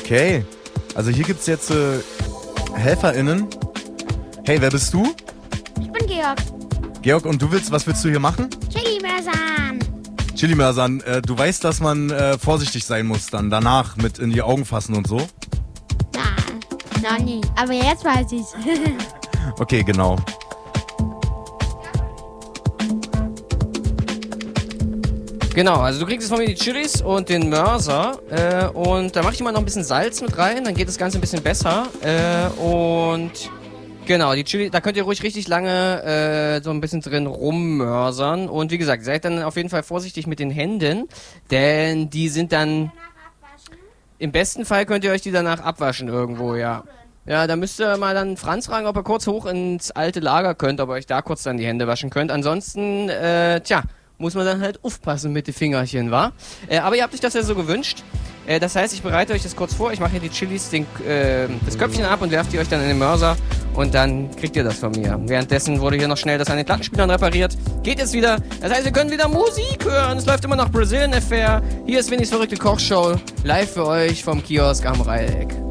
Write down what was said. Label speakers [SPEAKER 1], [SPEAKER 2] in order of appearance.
[SPEAKER 1] Okay. Also hier gibt's jetzt HelferInnen. Hey, wer bist du?
[SPEAKER 2] Ich bin Georg.
[SPEAKER 1] Georg, und was willst du hier machen?
[SPEAKER 2] Chili-Mörsern.
[SPEAKER 1] Chili-Mörsern, du weißt, dass man vorsichtig sein muss dann danach mit in die Augen fassen und so?
[SPEAKER 2] Na, noch nie. Aber jetzt weiß ich's.
[SPEAKER 1] Okay, genau.
[SPEAKER 3] Genau, also du kriegst jetzt von mir die Chilis und den Mörser und da mache ich immer noch ein bisschen Salz mit rein, dann geht das Ganze ein bisschen besser und genau, die Chili, da könnt ihr ruhig richtig lange so ein bisschen drin rummörsern und wie gesagt, seid dann auf jeden Fall vorsichtig mit den Händen, denn die sind dann, im besten Fall könnt ihr euch die danach abwaschen irgendwo, ja. Ja, da müsst ihr mal dann Franz fragen, ob ihr kurz hoch ins alte Lager könnt, ob ihr euch da kurz dann die Hände waschen könnt, ansonsten, muss man dann halt aufpassen mit den Fingerchen, wa? Aber ihr habt euch das ja so gewünscht. Das heißt, ich bereite euch das kurz vor. Ich mache hier die Chilis, das Köpfchen ab und werft die euch dann in den Mörser. Und dann kriegt ihr das von mir. Währenddessen wurde hier noch schnell das an den Plattenspielern repariert. Geht jetzt wieder. Das heißt, wir können wieder Musik hören. Es läuft immer noch Brazilian Affair. Hier ist Winnies verrückte Kochshow. Live für euch vom Kiosk am Reieck.